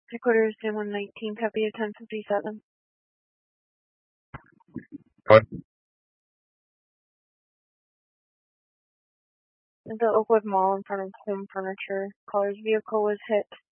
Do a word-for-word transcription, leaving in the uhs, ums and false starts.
Headquarters ten one nineteen, copy of ten fifty-seven. What? The Oakwood Mall in front of Home Furniture. Caller's vehicle was hit